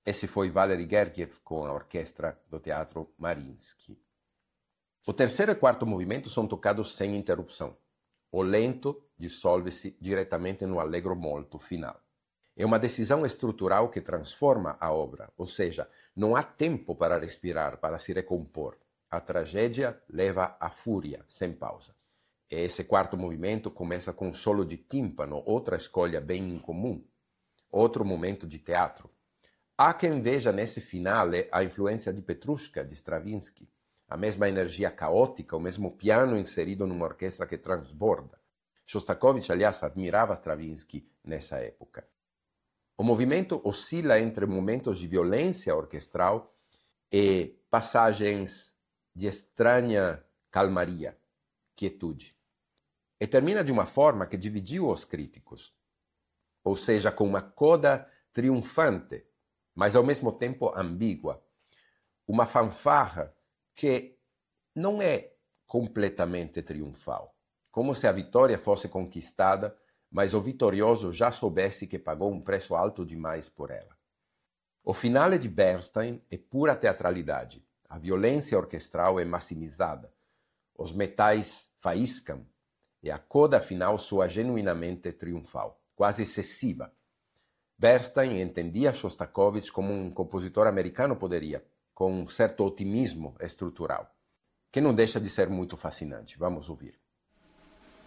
Esse foi Valery Gergiev com a orquestra do Teatro Mariinsky. O terceiro e quarto movimento são tocados sem interrupção. O lento dissolve-se diretamente no allegro molto final. É uma decisão estrutural que transforma a obra, ou seja, não há tempo para respirar, para se recompor. A tragédia leva à fúria, sem pausa. E esse quarto movimento começa com um solo de tímpano, outra escolha bem incomum. Outro momento de teatro. Há quem veja nesse finale a influência de Petrushka, de Stravinsky. A mesma energia caótica, o mesmo piano inserido numa orquestra que transborda. Shostakovich, aliás, admirava Stravinsky nessa época. O movimento oscila entre momentos de violência orquestral e passagens de estranha calmaria, quietude. E termina de uma forma que dividiu os críticos, ou seja, com uma coda triunfante, mas ao mesmo tempo ambígua. Uma fanfarra que não é completamente triunfal, como se a vitória fosse conquistada, mas o vitorioso já soubesse que pagou um preço alto demais por ela. O finale de Bernstein é pura teatralidade. A violência orquestral é maximizada. Os metais faiscam e a coda final soa genuinamente triunfal, quase excessiva. Bernstein entendia Shostakovich como um compositor americano poderia, com um certo otimismo estrutural, que não deixa de ser muito fascinante. Vamos ouvir.